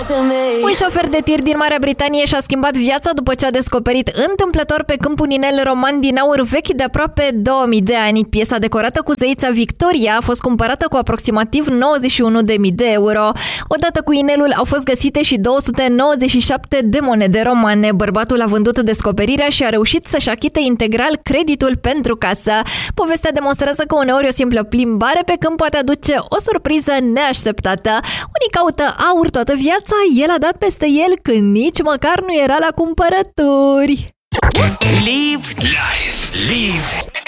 Un șofer de tir din Marea Britanie și-a schimbat viața după ce a descoperit întâmplător pe câmp un inel roman din aur vechi de aproape 2000 de ani. Piesa decorată cu zeița Victoria a fost cumpărată cu aproximativ 91.000 de euro. Odată cu inelul au fost găsite și 297 de monede romane. Bărbatul a vândut descoperirea și a reușit să-și achite integral creditul pentru casă. Povestea demonstrează că uneori o simplă plimbare pe câmp poate aduce o surpriză neașteptată. Unii caută aur toată viața, el a dat peste el când nici măcar nu era la cumpărături. Live